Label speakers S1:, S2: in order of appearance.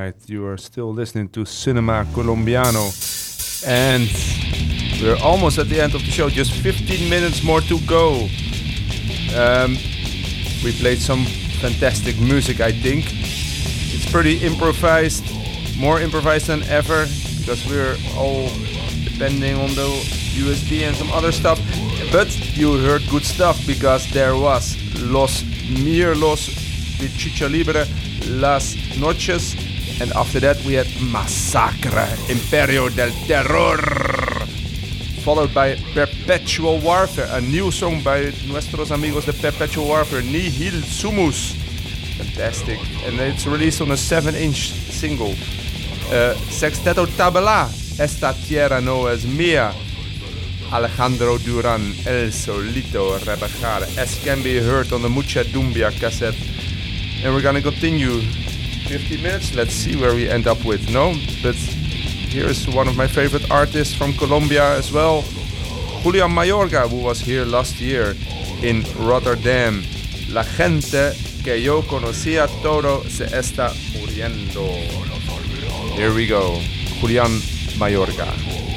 S1: night. You are still listening to Cinema Colombiano. And we're almost at the end of the show. Just 15 minutes more to go. We played some fantastic music, I think. It's pretty improvised. More improvised than ever. Because we're all depending on the USB and some other stuff. But you heard good stuff because there was Los Mirlos with Chicha Libre, Las Noches, and after that we had Massacre, Imperio del Terror, followed by Perpetual Warfare, a new song by nuestros amigos de Perpetual Warfare, Nihil Sumus, fantastic, and it's released on a 7-inch single. Sexteto Tabela, Esta Tierra No Es Mía, Alejandro Duran, El Solito Rebajar, as can be heard on the Mucha Dumbia cassette. And we're gonna continue 50 minutes. Let's see where we end up with. No, but here's one of my favorite artists from Colombia as well, Julian Mayorga, who was here last year in Rotterdam. La gente que yo conocía todo se está muriendo. Here we go, Julian Mayorga.